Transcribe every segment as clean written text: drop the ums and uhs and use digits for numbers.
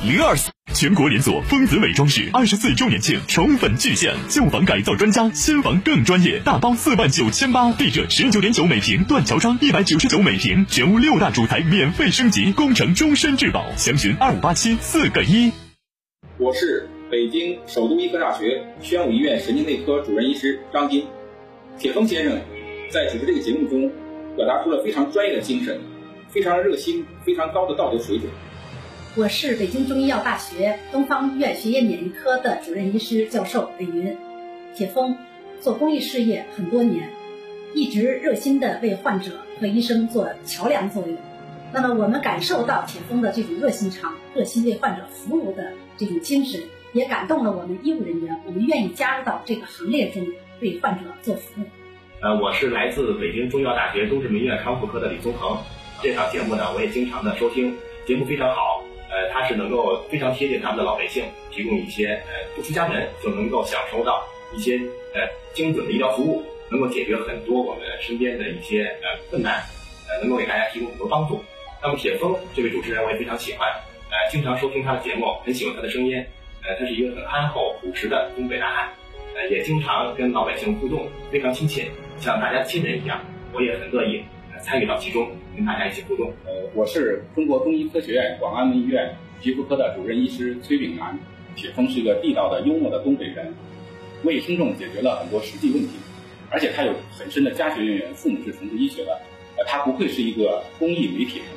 024全国连锁丰子美装饰24周年庆宠粉巨献，旧房改造专家，新房更专业，大包49800，地者19.9每平，断桥窗199每平，全屋6大主材免费升级，工程终身质保，详询2587-4个1。 我是北京首都医科大学宣武医院神经内科主任医师张金。铁峰先生在主持这个节目中表达出了非常专业的精神，非常热心，非常高的道德水准。 我是北京中医药大学东方医院血液免疫科的主任医师教授李云。铁峰做公益事业很多年，一直热心的为患者和医生做桥梁作用。那么我们感受到铁峰的这种热心肠，热心为患者服务的这种精神，也感动了我们医务人员，我们愿意加入到这个行列中，为患者做服务。 我是来自北京中医药大学东直门医院康复科的李宗恒。这档节目呢，我也经常的收听，节目非常好。它是能够非常贴近他们的老百姓，提供一些不出家门就能够享受到一些精准的医疗服务，能够解决很多我们身边的一些困难，能够给大家提供很多帮助。那么铁峰这位主持人我也非常喜欢，经常收听他的节目，很喜欢他的声音。他是一个很憨厚朴实的东北大汉，也经常跟老百姓互动，非常亲切，像大家亲人一样。我也很乐意参与到其中，跟大家一起互动。 我是中国中医科学院广安门医院皮肤科的主任医师崔炳南。铁峰是个地道的幽默的东北人，为听众解决了很多实际问题，而且他有很深的家学渊源，父母是从事医学的，他不愧是一个公益媒体人。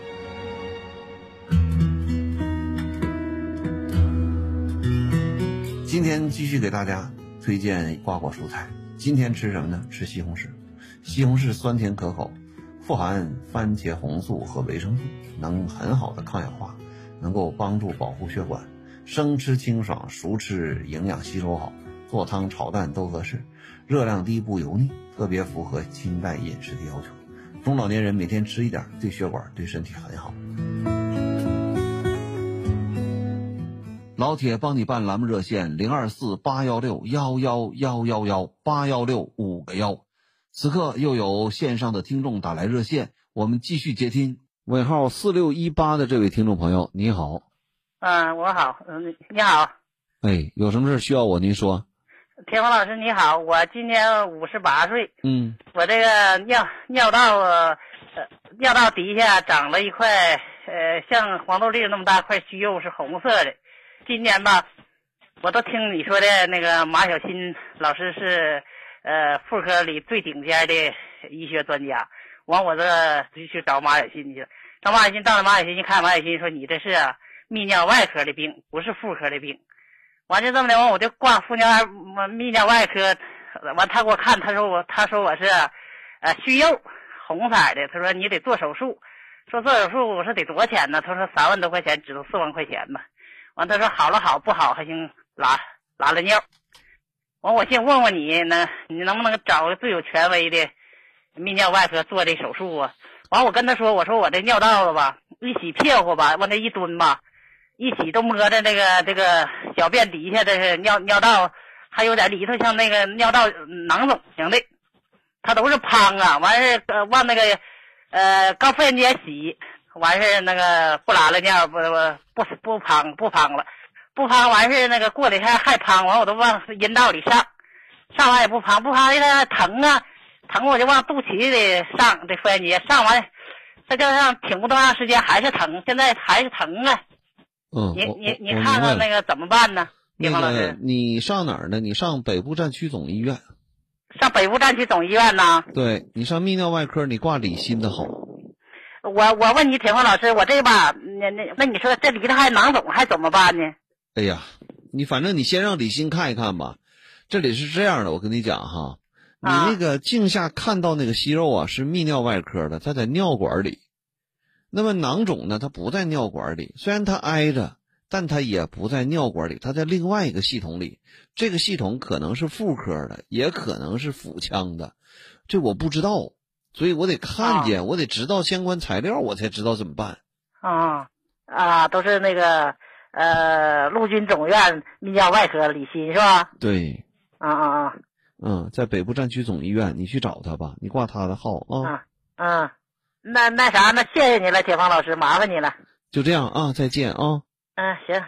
今天继续给大家推荐瓜果蔬菜。今天吃什么呢？吃西红柿。西红柿酸甜可口，富含番茄红素和维生素，能很好的抗氧化，能够帮助保护血管。生吃清爽，熟吃营养吸收好，做汤炒蛋都合适。热量低不油腻，特别符合清淡饮食的要求。中老年人每天吃一点，对血管对身体很好。老铁帮你办栏目热线02481611111816 5个1。此刻又有线上的听众打来热线，我们继续接听。尾号4618的这位听众朋友，你好。 我好，你好。 有什么事需要我您说。 田芳老师你好，我今年58岁。我这个尿道底下长了一块像黄豆粒那么大块虚肉，是红色的。今年吧，我都听你说的那个马小新老师是妇科里最顶尖的医学专家，完我这就去找马小新去了。到了马小新一看，马小新说你这是泌尿外科的病，不是妇科的病。完就这么的，我就挂泌尿外科，完他给我看，他说我是虚肉红色的，他说你得做手术，说做手术我说得多少钱呢？他说3万多块钱，只能4万块钱吧。完他说好了好，不好还行，拉了尿。完我先问问你呢，你能不能找个最有权威的泌尿外科做这手术啊？完我跟他说，我说我这尿道了吧，一洗屁股吧，往那一蹲吧，一洗都摸着这个小便底下的尿道，还有点里头像那个尿道囊肿型的，它都是滂啊。完事往那个高粪间洗，完事那个不拉了尿，不滂了，不滂完事那个过了一下还滂，完我都往阴道里上完也不滂，它疼啊，疼我就往肚脐里上这粪结，上完再加上挺不多长时间还是疼，现在还是疼啊。你看看那个怎么办呢？ 那个你上哪儿呢？你上北部战区总医院。 上北部战区总医院呢？ 对，你上泌尿外科，你挂李欣的好。 我问你铁峰老师，我这个吧，那你说这里头还囊肿还怎么办呢？ 哎呀，你反正你先让李欣看一看吧。这里是这样的，我跟你讲哈，你那个镜下看到那个息肉啊，是泌尿外科的，它在尿管里。那么囊肿呢，它不在尿管里，虽然它挨着，但它也不在尿管里，它在另外一个系统里。这个系统可能是妇科的，也可能是腹腔的，这我不知道，所以我得看见，我得知道相关材料，我才知道怎么办。 都是那个陆军总院泌尿外科李欣是吧？ 对。在北部战区总医院，你去找他吧，你挂他的号啊。 那谢谢你了，铁芳老师，麻烦你了。 就这样啊，再见啊。 行。